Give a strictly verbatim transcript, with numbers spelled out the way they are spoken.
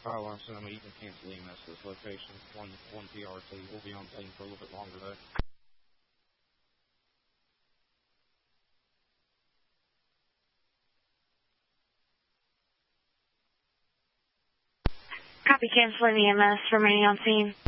Fire alarm cinema, you can cancel E M S this location. One, one P R T. We'll be on scene for a little bit longer though. Copy, canceling E M S, remaining on scene.